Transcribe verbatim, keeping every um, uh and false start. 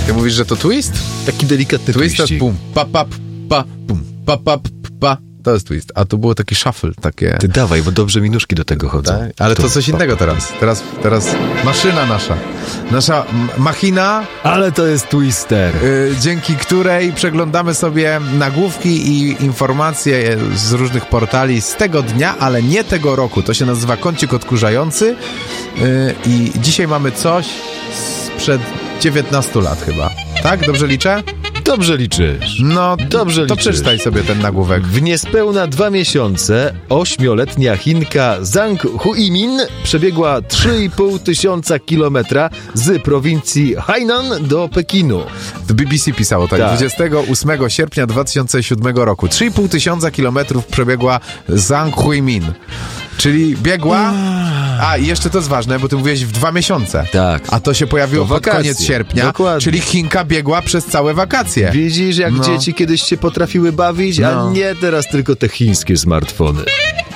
Ty mówisz, że to twist? Taki delikatny Twist to twiścik. pum, pa, pa, pa, pum, pa, pa, pa. To jest twist. A to było taki shuffle, takie... Ty dawaj, bo dobrze mi nóżki do tego chodzą. Tak? Ale to, To- coś innego teraz. Teraz, teraz maszyna nasza. Nasza m- machina, Ale to jest twister. y, dzięki której przeglądamy sobie nagłówki i informacje z różnych portali z tego dnia, ale nie tego roku. To się nazywa kącik odkurzający y, i dzisiaj mamy coś sprzed dziewiętnastu lat chyba. Tak? Dobrze liczę? Dobrze liczysz. No, Dobrze to liczysz. przeczytaj sobie ten nagłówek. W niespełna dwa miesiące ośmioletnia Chinka Zhang Huimin przebiegła trzy i pół tysiąca kilometra z prowincji Hainan do Pekinu. The B B C pisało tak, Tak. dwudziestego ósmego sierpnia dwa tysiące siódmego roku. trzy i pół tysiąca kilometrów przebiegła Zhang Huimin. Czyli biegła... A, i jeszcze to jest ważne, bo ty mówiłeś w dwa miesiące. Tak. A to się pojawiło To pod wakacje. koniec sierpnia. Dokładnie. Czyli Chinka biegła przez całe wakacje. Widzisz, jak No. dzieci kiedyś się potrafiły bawić, No. a nie teraz tylko te chińskie smartfony.